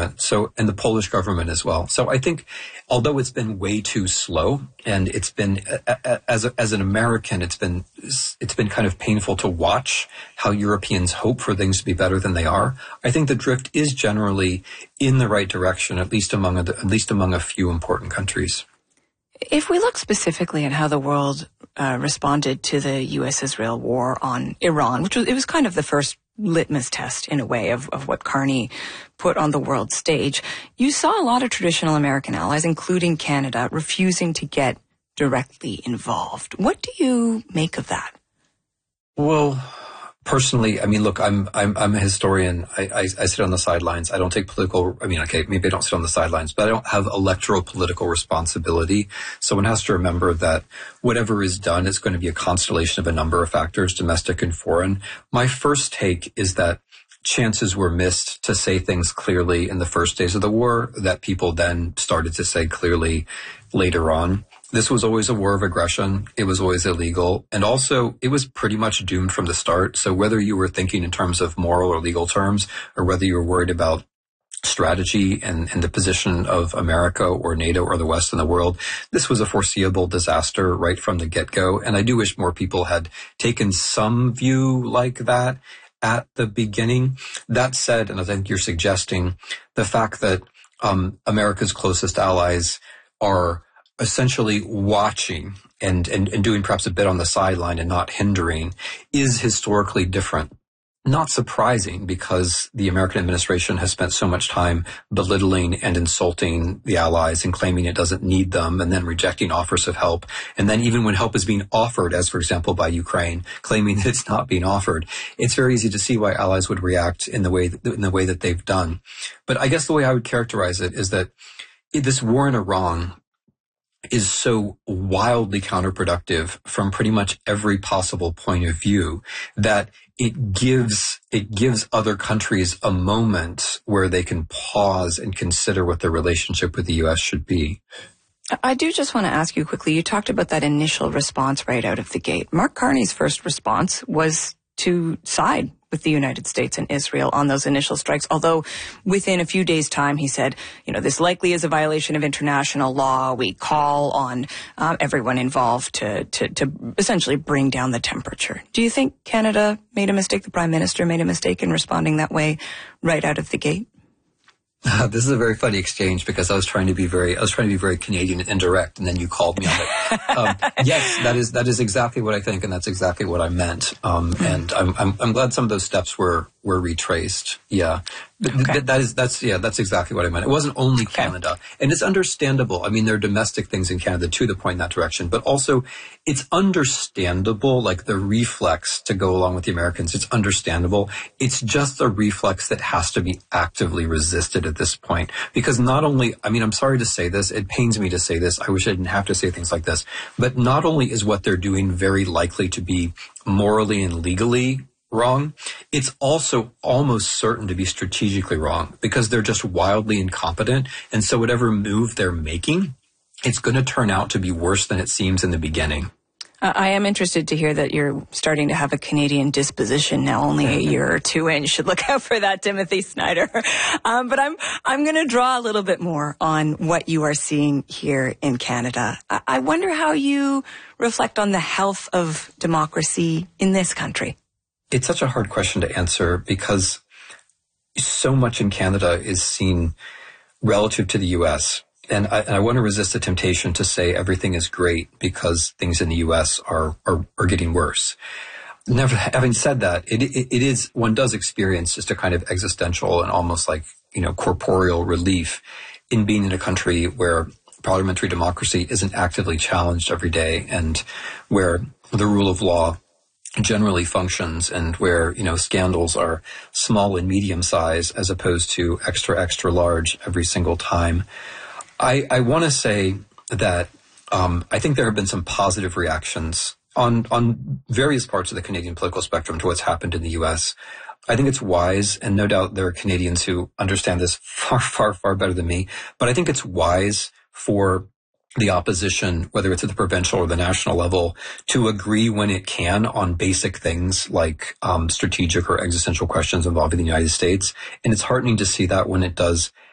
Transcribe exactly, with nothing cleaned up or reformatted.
government. So, and the Polish government as well. So I think, although it's been way too slow, and it's been, as a, as an American, it's been, it's been kind of painful to watch how Europeans hope for things to be better than they are. I think the drift is generally in the right direction, at least among, a, at least among a few important countries. If we look specifically at how the world uh, responded to the U S Israel war on Iran, which was, it was kind of the first litmus test in a way of, of what Carney put on the world stage, you saw a lot of traditional American allies, including Canada, refusing to get directly involved. What do you make of that? Well, personally, I mean, look, I'm I'm I'm a historian. I, I, I sit on the sidelines. I don't take political. I mean, okay, maybe I don't sit on the sidelines, but I don't have electoral political responsibility. So one has to remember that whatever is done is going to be a constellation of a number of factors, domestic and foreign. My first take is that chances were missed to say things clearly in the first days of the war that people then started to say clearly later on. This was always a war of aggression. It was always illegal. And also, it was pretty much doomed from the start. So whether you were thinking in terms of moral or legal terms, or whether you were worried about strategy and, and the position of America or NATO or the West in the world, this was a foreseeable disaster right from the get-go. And I do wish more people had taken some view like that at the beginning. That said, and I think you're suggesting, the fact that um, America's closest allies are essentially watching and, and, and doing perhaps a bit on the sideline and not hindering is historically different. Not surprising, because the American administration has spent so much time belittling and insulting the allies and claiming it doesn't need them, and then rejecting offers of help. And then even when help is being offered, as for example by Ukraine, claiming that it's not being offered, it's very easy to see why allies would react in the way that, in the way that they've done. But I guess the way I would characterize it is that this war in Iran is so wildly counterproductive from pretty much every possible point of view that it gives it gives other countries a moment where they can pause and consider what their relationship with the U S should be. I do just want to ask you quickly, you talked about that initial response right out of the gate. Mark Carney's first response was to side with the United States and Israel on those initial strikes, although within a few days' time he said, you know, this likely is a violation of international law. We call on um, everyone involved to, to, to essentially bring down the temperature. Do you think Canada made a mistake, the Prime Minister made a mistake in responding that way right out of the gate? Uh, this is a very funny exchange, because I was trying to be very, I was trying to be very Canadian and indirect, and then you called me on it. Um, yes, that is, that is exactly what I think, and that's exactly what I meant. Um, and I'm, I'm, I'm glad some of those steps were, were retraced. Yeah. Okay. Th- that is, that's, yeah, that's exactly what I meant. It wasn't only Canada. Okay. And it's understandable. I mean, there are domestic things in Canada too that point in that direction, but also it's understandable, like the reflex to go along with the Americans. It's understandable. It's just a reflex that has to be actively resisted at this point, because not only, I mean, I'm sorry to say this, it pains me to say this. I wish I didn't have to say things like this, but not only is what they're doing very likely to be morally and legally wrong, it's also almost certain to be strategically wrong, because they're just wildly incompetent. And so whatever move they're making, it's going to turn out to be worse than it seems in the beginning. Uh, I am interested to hear that you're starting to have a Canadian disposition now, only a year or two in. You should look out for that, Timothy Snyder. Um, but I'm I'm going to draw a little bit more on what you are seeing here in Canada. I, I wonder how you reflect on the health of democracy in this country. It's such a hard question to answer, because so much in Canada is seen relative to the U S. And I, and I want to resist the temptation to say everything is great because things in the U S are, are, are getting worse. Never, having said that, it, it, it is, one does experience just a kind of existential and almost like, you know, corporeal relief in being in a country where parliamentary democracy isn't actively challenged every day, and where the rule of law generally functions, and where, you know, scandals are small and medium size as opposed to extra, extra large every single time. I, I want to say that um, I think there have been some positive reactions on, on various parts of the Canadian political spectrum to what's happened in the U S. I think it's wise, and no doubt there are Canadians who understand this far, far, far better than me, but I think it's wise for the opposition, whether it's at the provincial or the national level, to agree when it can on basic things like um, strategic or existential questions involving the United States. And it's heartening to see that when it does